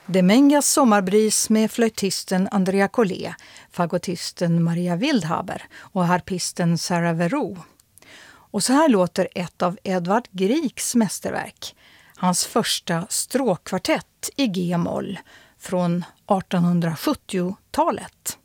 Demengas sommarbris med flöjtisten Andrea Collet, fagottisten Maria Wildhaber och harpisten Sarah Verou. Och så här låter ett av Edvard Griegs mästerverk, hans första stråkkvartett i G-moll från 1870-talet.